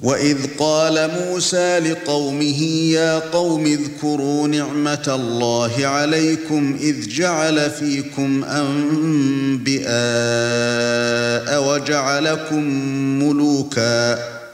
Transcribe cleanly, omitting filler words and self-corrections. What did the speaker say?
وَإِذْ قَالَ مُوسَى لِقَوْمِهِ يَا قَوْمِ اذْكُرُوا نِعْمَةَ اللَّهِ عَلَيْكُمْ إِذْ جَعَلَ فِيكُمْ أَنْبِيَاءَ وَجَعَلَكُمْ مُلُوكًا